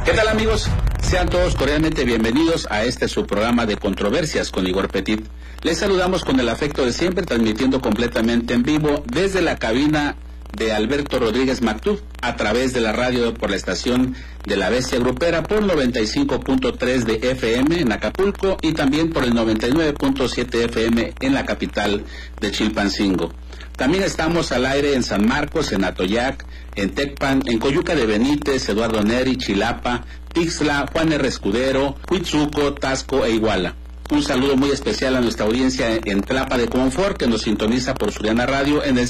¿Qué tal, amigos? Sean todos cordialmente bienvenidos a este su programa de controversias con Igor Petit. Les saludamos con el afecto de siempre, transmitiendo completamente en vivo desde la cabina de Alberto Rodríguez Mactub, a través de la radio por la estación de La Bestia Grupera por 95.3 de FM en Acapulco y también por el 99.7 FM en la capital de Chilpancingo. También estamos al aire en San Marcos, en Atoyac, en Tecpan, en Coyuca de Benítez, Eduardo Neri, Chilapa, Tixla, Juan R. Escudero, Huitzuco, Tasco e Iguala. Un saludo muy especial a nuestra audiencia en Tlapa de Confort, que nos sintoniza por Suriana Radio en el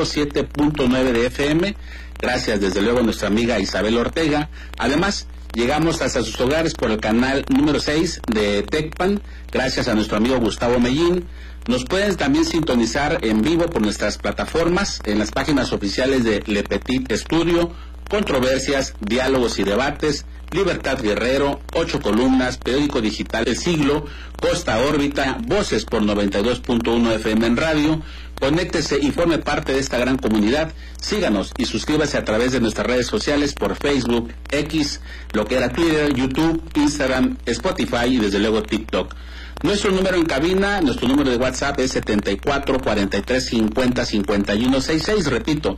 107.9 de FM. Gracias desde luego a nuestra amiga Isabel Ortega. Además, llegamos hasta sus hogares por el canal número 6 de Tecpan, gracias a nuestro amigo Gustavo Mellín. Nos pueden también sintonizar en vivo por nuestras plataformas, en las páginas oficiales de Le Petit Estudio, Controversias, Diálogos y Debates, Libertad Guerrero, 8 Columnas, Periódico Digital El Siglo, Costa Órbita, Voces por 92.1 FM en radio. Conéctese y forme parte de esta gran comunidad. Síganos y suscríbase a través de nuestras redes sociales por Facebook, X, lo que era Twitter, YouTube, Instagram, Spotify y desde luego TikTok. Nuestro número en cabina, nuestro número de WhatsApp es 74 43 50 51 66, repito,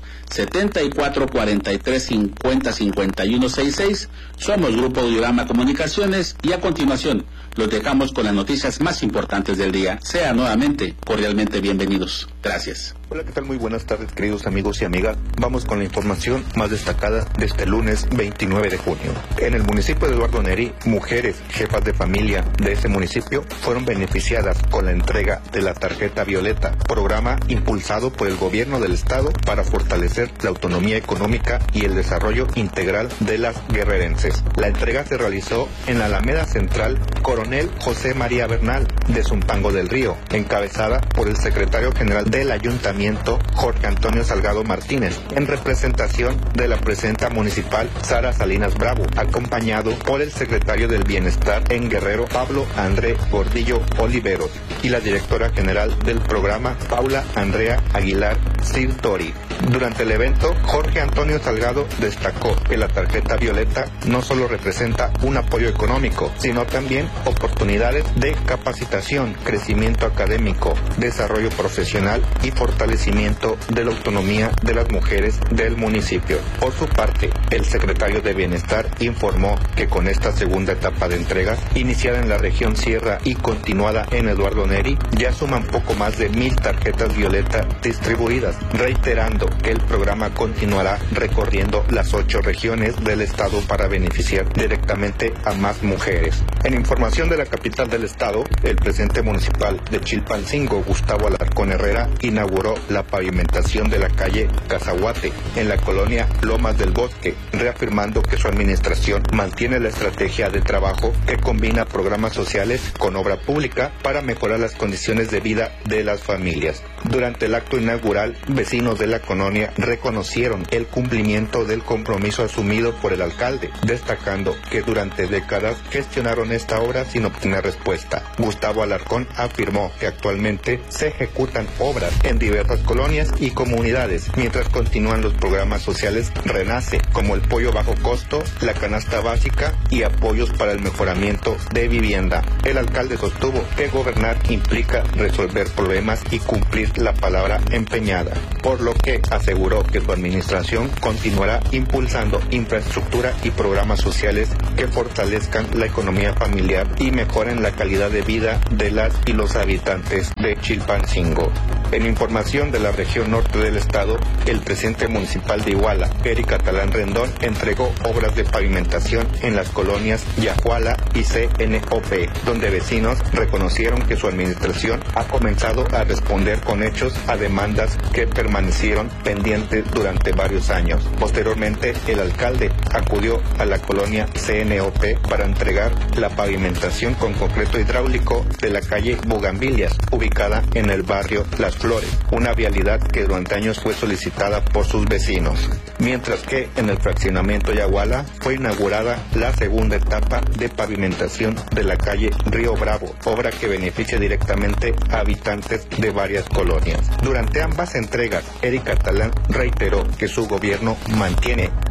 74 43 50 51 66. Somos Grupo Audiorama Comunicaciones y a continuación los dejamos con las noticias más importantes del día. Sean nuevamente cordialmente bienvenidos. Gracias. Hola, ¿qué tal? Muy buenas tardes, queridos amigos y amigas. Vamos con la información más destacada de este lunes 29 de junio. En el municipio de Eduardo Neri, mujeres jefas de familia de ese municipio fueron beneficiadas con la entrega de la tarjeta Violeta, programa impulsado por el gobierno del estado para fortalecer la autonomía económica y el desarrollo integral de las guerrerenses. La entrega se realizó en la Alameda Central Coronel José María Bernal de Zumpango del Río, encabezada por el secretario general del Ayuntamiento Jorge Antonio Salgado Martínez, en representación de la presidenta municipal Sara Salinas Bravo, acompañado por el secretario del Bienestar en Guerrero Pablo André Gordillo Oliveros y la directora general del programa Paula Andrea Aguilar Sirtori. Durante el evento, Jorge Antonio Salgado destacó que la tarjeta Violeta no solo representa un apoyo económico, sino también oportunidades de capacitación, crecimiento académico, desarrollo profesional y fortalecimiento de la autonomía de las mujeres del municipio. Por su parte, el secretario de Bienestar informó que con esta segunda etapa de entregas, iniciada en la región Sierra y continuada en Eduardo Neri, ya suman poco más de 1,000 tarjetas Violeta distribuidas, reiterando que el programa continuará recorriendo las 8 regiones del estado para beneficiar directamente a más mujeres. En información de la capital del estado, el presidente municipal de Chilpancingo, Gustavo Alarcón Herrera, inauguró la pavimentación de la calle Cazahuate en la colonia Lomas del Bosque, reafirmando que su administración mantiene la estrategia de trabajo que combina programas sociales con obra pública para mejorar las condiciones de vida de las familias. Durante el acto inaugural, vecinos de la colonia reconocieron el cumplimiento del compromiso asumido por el alcalde, destacando que durante décadas gestionaron esta obra sin obtener respuesta. Gustavo Alarcón afirmó que actualmente se ejecutan obras en diversas colonias y comunidades, mientras continúan los programas sociales Renace, como el pollo bajo costo, la canasta básica y apoyos para el mejoramiento de vivienda. El alcalde sostuvo que gobernar implica resolver problemas y cumplir la palabra empeñada, por lo que aseguró que su administración continuará impulsando infraestructura y programas sociales que fortalezcan la economía familiar y mejoren la calidad de vida de las y los habitantes de Chilpancingo. En información de la región norte del estado, el presidente municipal de Iguala, Eric Catalán Rendón, entregó obras de pavimentación en las colonias Yahuala y CNOP, donde vecinos reconocieron que su administración ha comenzado a responder con hechos a demandas que permanecieron pendientes durante varios años. Posteriormente, el alcalde acudió a la colonia CNOP para entregar la pavimentación con concreto hidráulico de la calle Bugambilias, ubicada en el barrio Las Flores, una vialidad que durante años fue solicitada por sus vecinos. Mientras que en el fraccionamiento Yahuala fue inaugurada la segunda etapa de pavimentación de la calle Río Bravo, obra que beneficia directamente a habitantes de varias colonias. Durante ambas entregas, Eric Catalán reiteró que su gobierno mantiene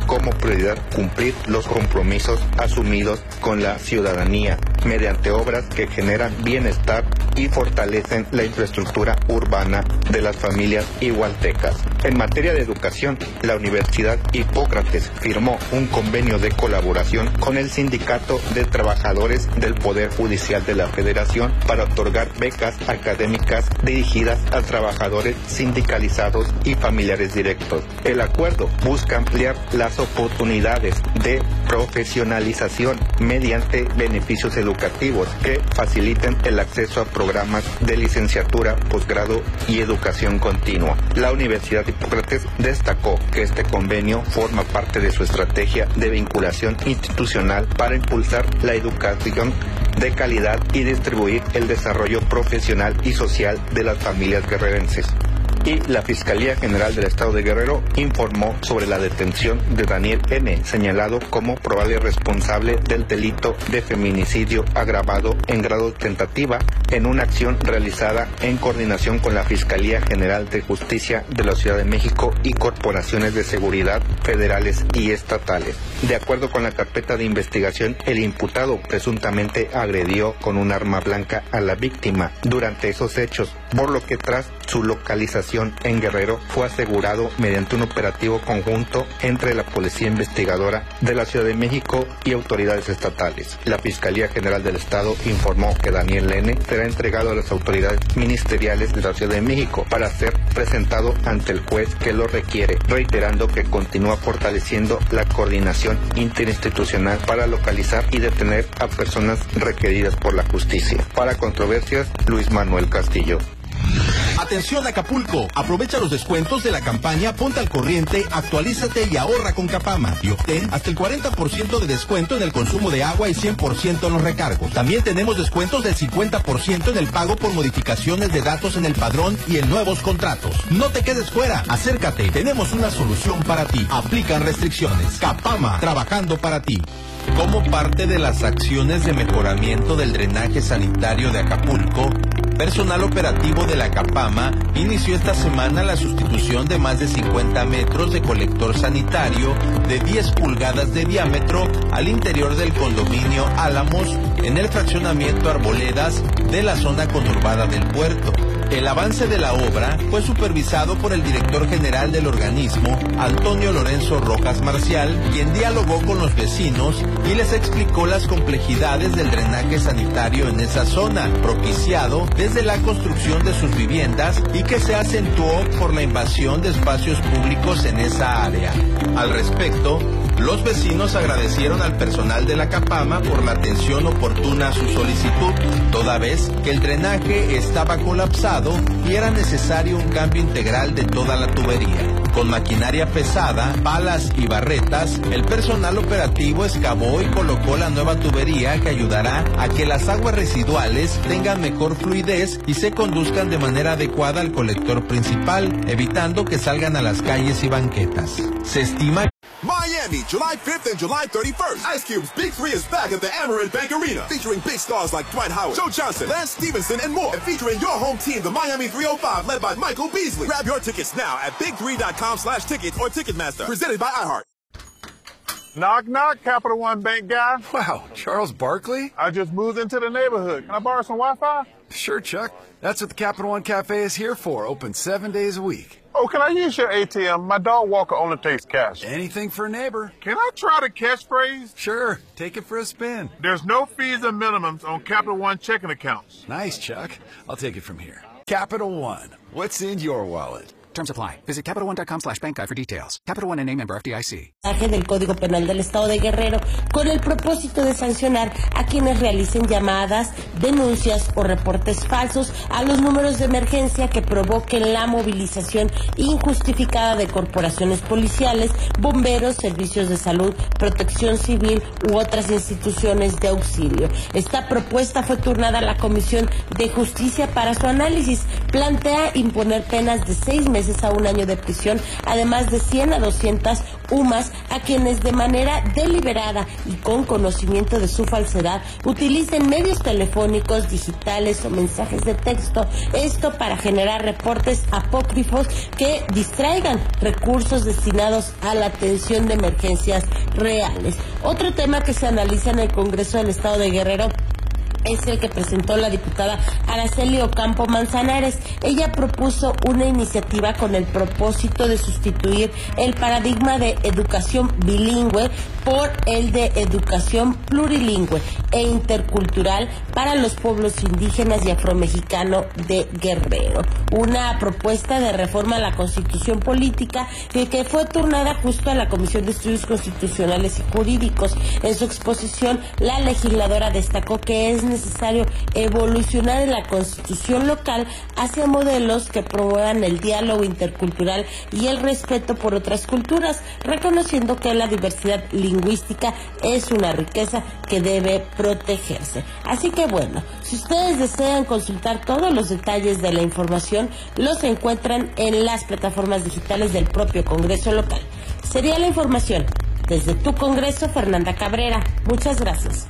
como prioridad cumplir los compromisos asumidos con la ciudadanía mediante obras que generan bienestar y fortalecen la infraestructura urbana de las familias igualtecas. En materia de educación, la Universidad Hipócrates firmó un convenio de colaboración con el Sindicato de Trabajadores del Poder Judicial de la Federación para otorgar becas académicas dirigidas a trabajadores sindicalizados y familiares directos. El acuerdo busca ampliar las oportunidades de profesionalización mediante beneficios educativos que faciliten el acceso a programas de licenciatura, posgrado y educación continua. La Universidad Hipócrates destacó que este convenio forma parte de su estrategia de vinculación institucional para impulsar la educación de calidad y distribuir el desarrollo profesional y social de las familias guerrerenses. Y la Fiscalía General del Estado de Guerrero informó sobre la detención de Daniel N., señalado como probable responsable del delito de feminicidio agravado en grado de tentativa en una acción realizada en coordinación con la Fiscalía General de Justicia de la Ciudad de México y corporaciones de seguridad federales y estatales. De acuerdo con la carpeta de investigación, el imputado presuntamente agredió con un arma blanca a la víctima durante esos hechos, por lo que tras su localización en Guerrero fue asegurado mediante un operativo conjunto entre la Policía Investigadora de la Ciudad de México y autoridades estatales. La Fiscalía General del Estado informó que Daniel N. será entregado a las autoridades ministeriales de la Ciudad de México para ser presentado ante el juez que lo requiere, reiterando que continúa fortaleciendo la coordinación interinstitucional para localizar y detener a personas requeridas por la justicia. Para Controversias, Luis Manuel Castillo. Atención Acapulco, aprovecha los descuentos de la campaña Ponte al Corriente, actualízate y ahorra con Capama y obtén hasta el 40% de descuento en el consumo de agua y 100% en los recargos. También tenemos descuentos del 50% en el pago por modificaciones de datos en el padrón y en nuevos contratos. No te quedes fuera, acércate, tenemos una solución para ti. Aplican restricciones. Capama, trabajando para ti. Como parte de las acciones de mejoramiento del drenaje sanitario de Acapulco, personal operativo de la Capama inició esta semana la sustitución de más de 50 metros de colector sanitario de 10 pulgadas de diámetro al interior del condominio Álamos en el fraccionamiento Arboledas de la zona conurbada del puerto. El avance de la obra fue supervisado por el director general del organismo, Antonio Lorenzo Rojas Marcial, quien dialogó con los vecinos y les explicó las complejidades del drenaje sanitario en esa zona, propiciado desde la construcción de sus viviendas y que se acentuó por la invasión de espacios públicos en esa área. Al respecto, los vecinos agradecieron al personal de la Capama por la atención oportuna a su solicitud, toda vez que el drenaje estaba colapsado y era necesario un cambio integral de toda la tubería. Con maquinaria pesada, palas y barretas, el personal operativo excavó y colocó la nueva tubería que ayudará a que las aguas residuales tengan mejor fluidez y se conduzcan de manera adecuada al colector principal, evitando que salgan a las calles y banquetas. Se estima Miami, July 5th and July 31st. Ice Cube's Big 3 is back at the Amerant Bank Arena, featuring big stars like Dwight Howard, Joe Johnson, Lance Stevenson, and more. And featuring your home team, the Miami 305, led by Michael Beasley. Grab your tickets now at big3.com/tickets or Ticketmaster. Presented by iHeart. Knock, knock, Capital One Bank guy. Wow, Charles Barkley? I just moved into the neighborhood. Can I borrow some Wi-Fi? Sure, Chuck. That's what the Capital One Cafe is here for, open 7 days a week. Oh, can I use your ATM? My dog Walker only takes cash. Anything for a neighbor. Can I try the catchphrase? Sure, take it for a spin. There's no fees and minimums on Capital One checking accounts. Nice, Chuck. I'll take it from here. Capital One, what's in your wallet? Terms apply. Visit CapitalOne.com/bankguide for details. Capital One and member FDIC. Del Código Penal del Estado de Guerrero con el propósito de sancionar a quienes realicen llamadas, denuncias o reportes falsos a los números de emergencia que provoquen la movilización injustificada de corporaciones policiales, bomberos, servicios de salud, protección civil u otras instituciones de auxilio. Esta propuesta fue turnada a la Comisión de Justicia para su análisis. Plantea imponer penas de 6 meses meses a 1 año de prisión, además de 100 a 200 UMAS a quienes de manera deliberada y con conocimiento de su falsedad utilicen medios telefónicos, digitales o mensajes de texto, esto para generar reportes apócrifos que distraigan recursos destinados a la atención de emergencias reales. Otro tema que se analiza en el Congreso del Estado de Guerrero es el que presentó la diputada Araceli Ocampo Manzanares. Ella propuso una iniciativa con el propósito de sustituir el paradigma de educación bilingüe por el de educación plurilingüe e intercultural para los pueblos indígenas y afromexicano de Guerrero. Una propuesta de reforma a la Constitución Política que fue turnada justo a la Comisión de Estudios Constitucionales y Jurídicos. En su exposición, la legisladora destacó que es necesario evolucionar en la Constitución local hacia modelos que promuevan el diálogo intercultural y el respeto por otras culturas, reconociendo que la diversidad lingüística es una riqueza que debe protegerse. Así que bueno, si ustedes desean consultar todos los detalles de la información, los encuentran en las plataformas digitales del propio Congreso local. Sería la información. Desde tu Congreso, Fernanda Cabrera. Muchas gracias.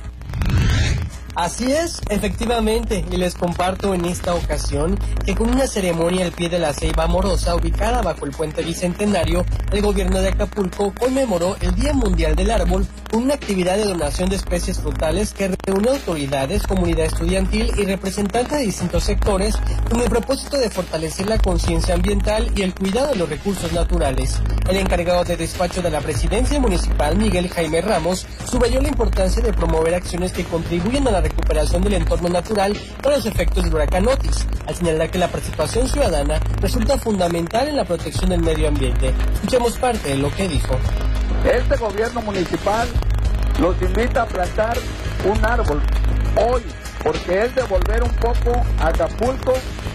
Así es, efectivamente, y les comparto en esta ocasión que con una ceremonia al pie de la Ceiba Amorosa ubicada bajo el puente Bicentenario, el gobierno de Acapulco conmemoró el Día Mundial del Árbol con una actividad de donación de especies frutales que reunió autoridades, comunidad estudiantil y representantes de distintos sectores con el propósito de fortalecer la conciencia ambiental y el cuidado de los recursos naturales. El encargado de despacho de la presidencia municipal, Miguel Jaime Ramos, subrayó la importancia de promover acciones que contribuyen a la recuperación del entorno natural para los efectos del huracán Otis, al señalar que la participación ciudadana resulta fundamental en la protección del medio ambiente. Escuchemos parte de lo que dijo. Este gobierno municipal los invita a plantar un árbol hoy, porque es devolver un poco a Acapulco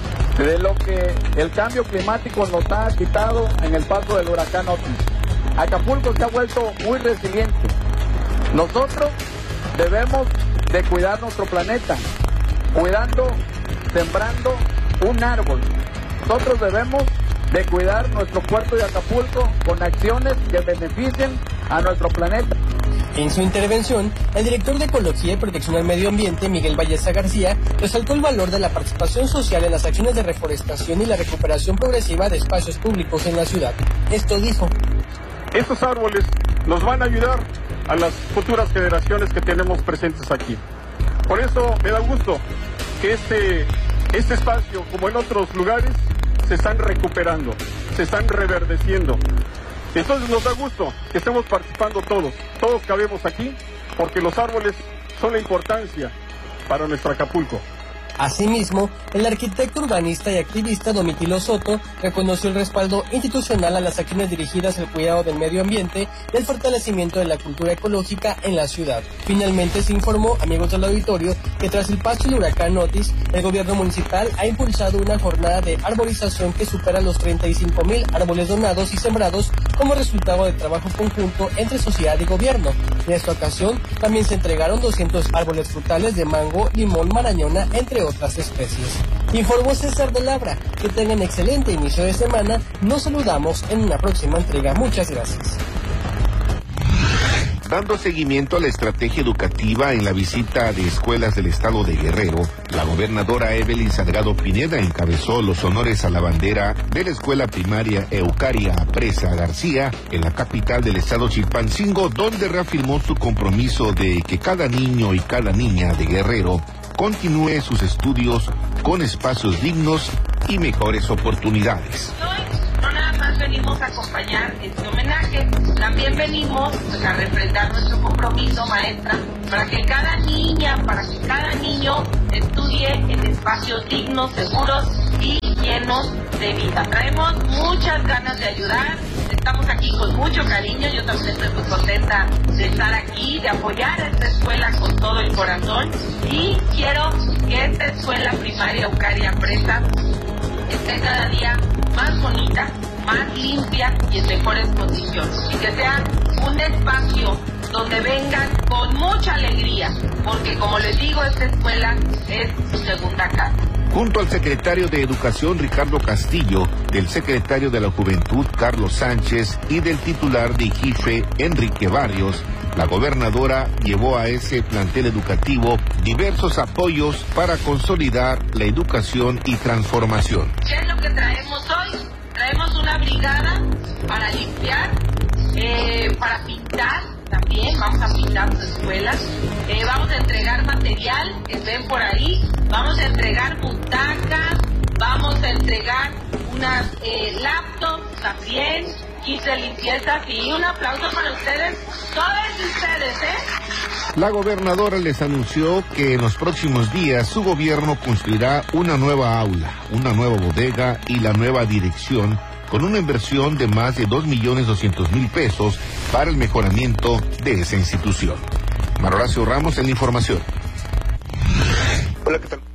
de lo que el cambio climático nos ha quitado en el paso del huracán Otis. Acapulco se ha vuelto muy resiliente. Nosotros debemos de cuidar nuestro planeta, cuidando, sembrando un árbol. Nosotros debemos de cuidar nuestro puerto de Acapulco con acciones que beneficien a nuestro planeta. En su intervención, el director de Ecología y Protección al Medio Ambiente, Miguel Valleza García, resaltó el valor de la participación social en las acciones de reforestación y la recuperación progresiva de espacios públicos en la ciudad. Esto dijo. Estos árboles nos van a ayudar a las futuras generaciones que tenemos presentes aquí. Por eso me da gusto que este espacio, como en otros lugares, se están recuperando, se están reverdeciendo. Entonces nos da gusto que estemos participando todos cabemos aquí, porque los árboles son la importancia para nuestro Acapulco. Asimismo, el arquitecto urbanista y activista Domitilo Soto reconoció el respaldo institucional a las acciones dirigidas al cuidado del medio ambiente y el fortalecimiento de la cultura ecológica en la ciudad. Finalmente se informó, amigos del auditorio, que tras el paso del huracán Otis, el gobierno municipal ha impulsado una jornada de arborización que supera los 35,000 árboles donados y sembrados como resultado de trabajo conjunto entre sociedad y gobierno. En esta ocasión también se entregaron 200 árboles frutales de mango, limón, marañona, entre otras especies. Informó César de Labra. Que tengan excelente inicio de semana. Nos saludamos en una próxima entrega. Muchas gracias. Dando seguimiento a la estrategia educativa en la visita de escuelas del estado de Guerrero, la gobernadora Evelyn Salgado Pineda encabezó los honores a la bandera de la escuela primaria Eucaria Presa García en la capital del estado Chilpancingo, donde reafirmó su compromiso de que cada niño y cada niña de Guerrero continúe sus estudios con espacios dignos y mejores oportunidades. No nada más venimos a acompañar este homenaje, también venimos a refrendar nuestro compromiso, maestra, para que cada niña, para que cada niño estudie en espacios dignos, seguros y llenos de vida. Traemos muchas ganas de ayudar, estamos aquí con mucho cariño, yo también estoy muy contenta de estar aquí, de apoyar a esta escuela con todo el corazón y quiero que esta escuela primaria Eucaria Presa esté cada día más bonita, más limpia y en mejores condiciones y que sea un espacio donde vengan con mucha alegría, porque como les digo, esta escuela es su segunda casa. Junto al secretario de Educación Ricardo Castillo, del secretario de la Juventud Carlos Sánchez y del titular de IGIFE Enrique Barrios, la gobernadora llevó a ese plantel educativo diversos apoyos para consolidar la educación y transformación. ¿Qué es lo que traemos hoy? Traemos una brigada para limpiar, para pintar también, vamos a pintar las escuelas, vamos a entregar material que ven por ahí, vamos a entregar butacas, vamos a entregar unas laptops también, kits de limpieza, y un aplauso para ustedes, todos ustedes, La gobernadora les anunció que en los próximos días su gobierno construirá una nueva aula, una nueva bodega y la nueva dirección, con una inversión de más de 2.200.000 pesos para el mejoramiento de esa institución. Horacio Ramos en la información. Hola, ¿qué tal?